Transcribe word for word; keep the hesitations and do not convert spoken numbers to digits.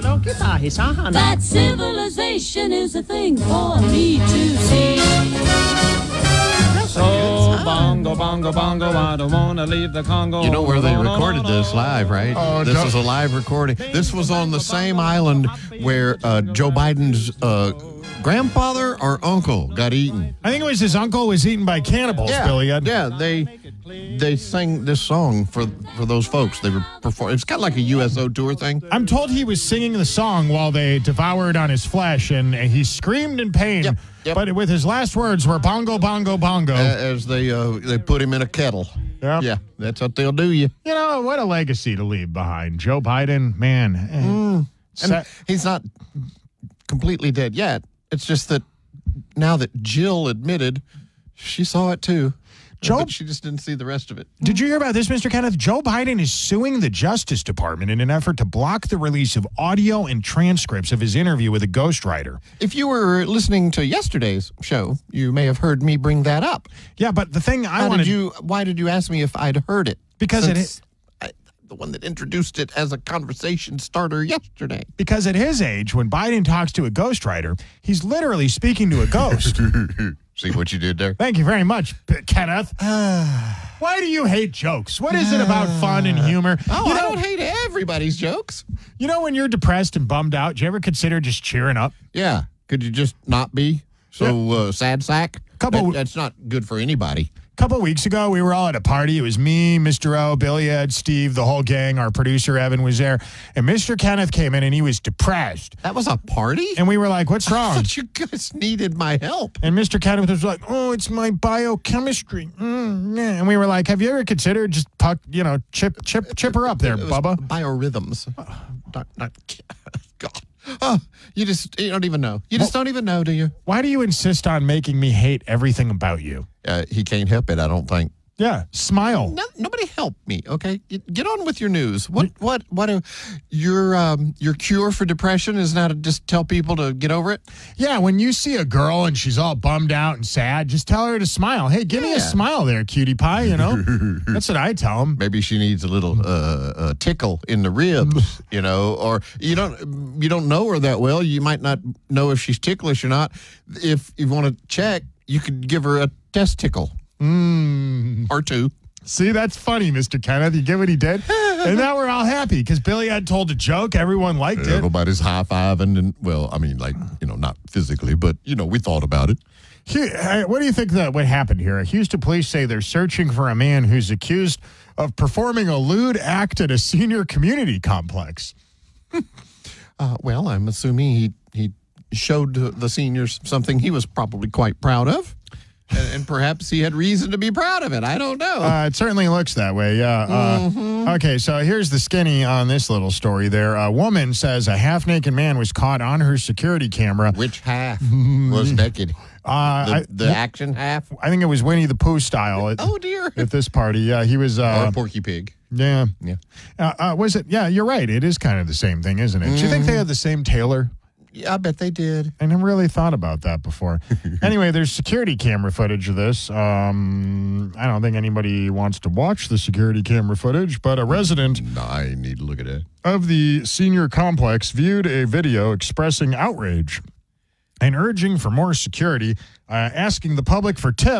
Masyado kita hisahan. That civilization is a thing for me to see. So bongo, bongo, bongo, I don't want to leave the Congo. You know where they recorded this live, right? Oh, this don't- is a live recording. This was on the same island where uh, Joe Biden's uh, grandfather or uncle got eaten. I think it was his uncle was eaten by cannibals, Billy. Ed. yeah, they they sang this song for for those folks. They were performing. It's kind of like a U S O tour thing. I'm told he was singing the song while they devoured on his flesh, and, and he screamed in pain. Yep, yep. But with his last words were bongo, bongo, bongo. Uh, as they uh, they put him in a kettle. Yep. Yeah, that's what they'll do you. You know, what a legacy to leave behind. Joe Biden, man. eh, And sa- he's not completely dead yet. It's just that now that Jill admitted, she saw it too. Joe- But she just didn't see the rest of it. Did you hear about this, Mister Kenneth? Joe Biden is suing the Justice Department in an effort to block the release of audio and transcripts of his interview with a ghostwriter. If you were listening to yesterday's show, you may have heard me bring that up. Yeah, but the thing I How wanted did you? Why did you ask me if I'd heard it? Because it Since I, the one that introduced it as a conversation starter yesterday. because at his age, when Biden talks to a ghostwriter, he's literally speaking to a ghost. See what you did there? Thank you very much, P- Kenneth. Why do you hate jokes? What is it about fun and humor? Oh, you I know, don't hate everybody's jokes. you know when you're depressed and bummed out, do you ever consider just cheering up? Yeah. Could you just not be so uh, sad sack? Couple- That- that's not good for anybody. A couple of weeks ago, we were all at a party. It was me, Mister O, Billy Ed, Steve, the whole gang. Our producer, Evan, was there. And Mister Kenneth came in, and he was depressed. That was a party? And we were like, what's I wrong? thought you guys needed my help. And Mister Kenneth was like, oh, it's my biochemistry. Mm, yeah. And we were like, have you ever considered just, puck, you know, chip chip, chip her up there, It was Bubba? biorhythms. Not, not, God. Oh, you just, you don't even know. You just don't even know, do you? Why do you insist on making me hate everything about you? Uh, he can't help it, I don't think. Yeah, smile. No, nobody help me, okay? Get, get on with your news. What, what, what? A, your, um, your cure for depression is not to just tell people to get over it. Yeah, when you see a girl and she's all bummed out and sad, just tell her to smile. Hey, give me a Yeah. smile there, cutie pie, you know? That's what I tell them. Maybe she needs a little uh, uh, tickle in the ribs, you know, or you don't, you don't know her that well. You might not know if she's ticklish or not. If you want to check, you could give her a testicle. Mm. Or two. See, that's funny, Mister Kenneth. You get what he did? And now we're all happy because Billy had told a joke. Everyone liked it. Everybody's high-fiving and, well, I mean, like, you know, not physically, but, you know, we thought about it. Hu- uh, What do you think that what happened here? Houston police say they're searching for a man who's accused of performing a lewd act at a senior community complex. Uh, well, I'm assuming he, he showed the seniors something he was probably quite proud of. And, and perhaps he had reason to be proud of it. I don't know. Uh, it certainly looks that way, yeah. Uh, Mm-hmm. Okay, so here's the skinny on this little story there. A woman says a half-naked man was caught on her security camera. Which half was naked? Uh, The, I, the action half? I think it was Winnie the Pooh style at, Oh, dear. at this party. Yeah, he was... Uh, Or Porky Pig. yeah. Yeah. Uh, uh, was it? Yeah, you're right. It is kind of the same thing, isn't it? Do you think they had the same tailor? Yeah, I bet they did. I never really thought about that before. Anyway, there's security camera footage of this. Um, I don't think anybody wants to watch the security camera footage, but a resident No, I need to look at it. of the senior complex viewed a video expressing outrage and urging for more security, uh, asking the public for tips.